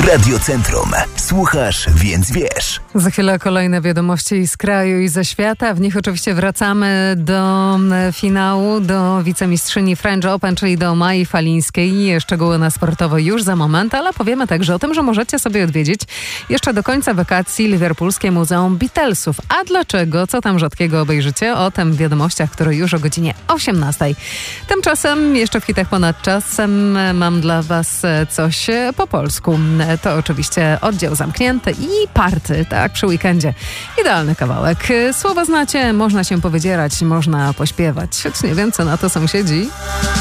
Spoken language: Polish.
Radio Centrum. Słuchasz, więc wiesz. Za chwilę kolejne wiadomości z kraju i ze świata. W nich oczywiście wracamy do finału, do wicemistrzyni French Open, czyli do Mai Falińskiej. Szczegóły na sportowo już za moment, ale powiemy także o tym, że możecie sobie odwiedzić jeszcze do końca wakacji liverpoolskie Muzeum Beatlesów. A dlaczego? Co tam rzadkiego obejrzycie? O tym w wiadomościach, które już o godzinie 18. Tymczasem jeszcze w hitach ponad czasem mam dla Was coś po polsku. To oczywiście oddział zamknięty i party, tak, przy weekendzie. Idealny kawałek. Słowa znacie, można się powydzierać, można pośpiewać. Choć nie wiem, co na to sąsiedzi.